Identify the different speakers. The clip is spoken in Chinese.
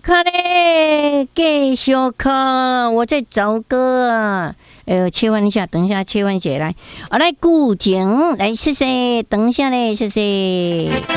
Speaker 1: 看嘞，继续看，我在找歌啊。切换一下，等一下切换起来。来，古井，来谢谢，等一下嘞，谢谢。